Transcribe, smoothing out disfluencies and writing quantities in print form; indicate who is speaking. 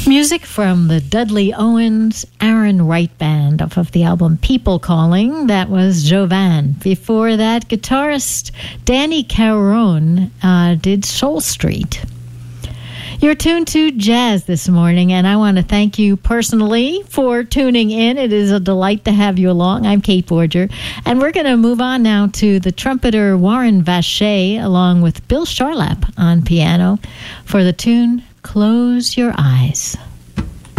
Speaker 1: Music from the Dudley Owens Aaron Wright Band off of the album People Calling. That was Jovan. Before that, guitarist Danny Carone did Soul Street. You're tuned to Jazz this morning, and I want to thank you personally for tuning in. It is a delight to have you along. I'm Kate Borger, and we're going to move on now to the trumpeter Warren Vacher along with Bill Charlap on piano for the tune Close Your Eyes.